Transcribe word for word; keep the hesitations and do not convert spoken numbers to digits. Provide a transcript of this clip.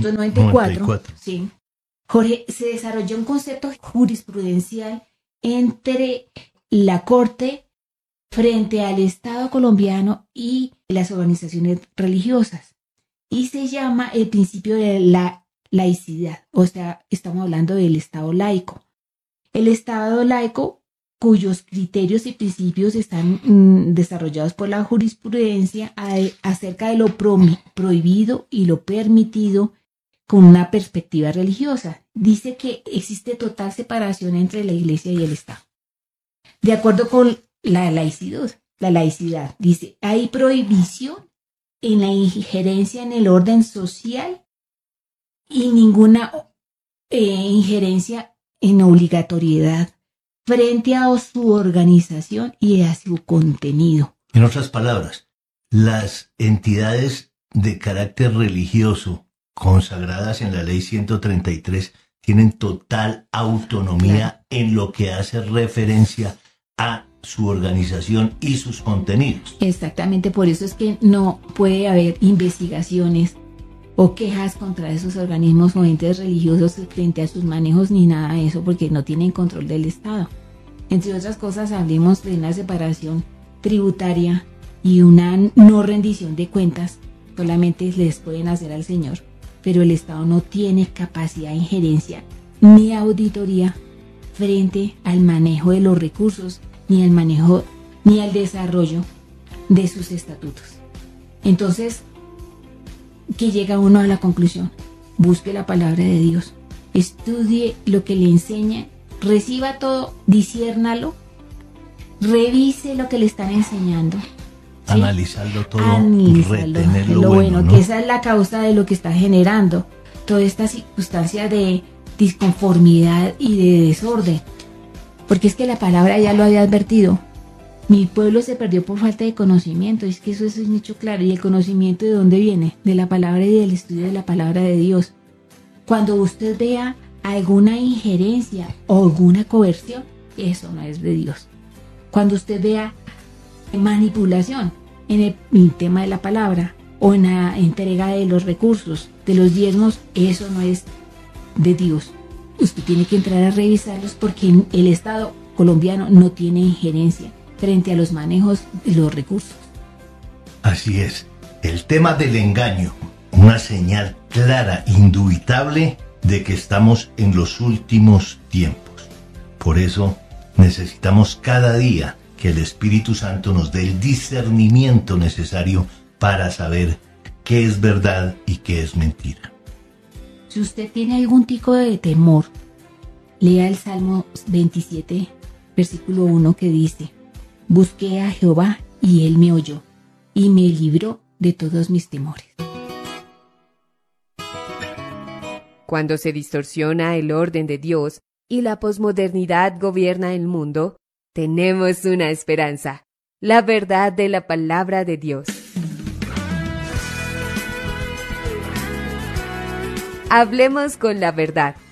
ochocientos noventa y cuatro, noventa y cuatro. Sí, Jorge, se desarrolló un concepto jurisprudencial entre la Corte frente al Estado colombiano y las organizaciones religiosas. Y se llama el principio de la laicidad, o sea, estamos hablando del Estado laico. El Estado laico cuyos criterios y principios están mm, desarrollados por la jurisprudencia a, acerca de lo pro, prohibido y lo permitido con una perspectiva religiosa. Dice que existe total separación entre la Iglesia y el Estado. De acuerdo con la laicidad, la laicidad dice, hay prohibición en la injerencia en el orden social y ninguna eh, injerencia en obligatoriedad frente a su organización y a su contenido. En otras palabras, las entidades de carácter religioso consagradas en la ley ciento treinta y tres tienen total autonomía, claro, en lo que hace referencia a su organización y sus contenidos. Exactamente, por eso es que no puede haber investigaciones o quejas contra esos organismos o entes religiosos frente a sus manejos ni nada de eso, porque no tienen control del Estado. Entre otras cosas, hablemos de una separación tributaria y una no rendición de cuentas. Solamente les pueden hacer al Señor, pero el Estado no tiene capacidad de injerencia ni auditoría frente al manejo de los recursos, ni al manejo, ni al desarrollo de sus estatutos. Entonces, que llega uno a la conclusión, busque la palabra de Dios, estudie lo que le enseña, reciba todo, disciérnalo, revise lo que le están enseñando, ¿sí? Analizarlo todo, Analizarlo, retener lo, lo bueno, bueno, ¿no? Que esa es la causa de lo que está generando toda esta circunstancia de disconformidad y de desorden, porque es que la palabra ya lo había advertido. Mi pueblo se perdió por falta de conocimiento. Es que eso es un hecho claro. ¿Y el conocimiento de dónde viene? De la palabra y del estudio de la palabra de Dios. Cuando usted vea alguna injerencia o alguna coerción, eso no es de Dios. Cuando usted vea manipulación en el, en el tema de la palabra o en la entrega de los recursos, de los diezmos, eso no es de Dios. Usted tiene que entrar a revisarlos porque el Estado colombiano no tiene injerencia frente a los manejos de los recursos. Así es. El tema del engaño, una señal clara, indubitable, de que estamos en los últimos tiempos. Por eso necesitamos cada día que el Espíritu Santo nos dé el discernimiento necesario para saber qué es verdad y qué es mentira. Si usted tiene algún tipo de temor, lea el Salmo veintisiete, versículo uno, que dice: busqué a Jehová y él me oyó y me libró de todos mis temores. Cuando se distorsiona el orden de Dios y la posmodernidad gobierna el mundo, tenemos una esperanza: la verdad de la palabra de Dios. Hablemos con la verdad.